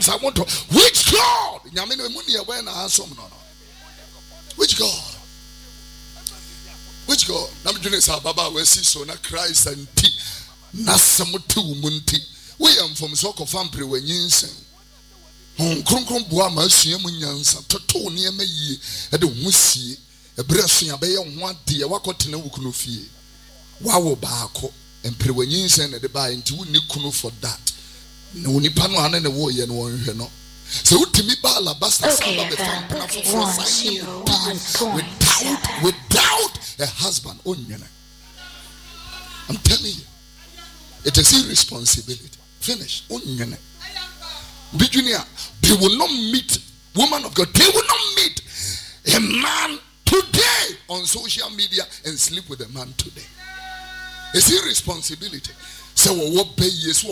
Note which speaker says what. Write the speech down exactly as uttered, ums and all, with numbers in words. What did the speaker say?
Speaker 1: I want to. Which God? Which God? Which God? Nam june sa baba we see so na Christ and tea. Na samutu munti. We am from soko fampre we nyinsen. Hon kronkron boa ma asua mu nyansa. Toto ne ma yie. E de ho sie. E bre asua be ye ho ade e wakotena wukuno fie. Wawo baako. Empre we nyinsen na de ba nti woni kuno for that. No nipa no ane ne wo ye no wonhwe no. So utimi ba alabasta samba be fampna for without without a husband. I'm telling you, it is irresponsibility. Finish. Virginia, they will not meet, woman of God, they will not meet a man today on social media and sleep with a man today. It's irresponsibility. So what pay yes.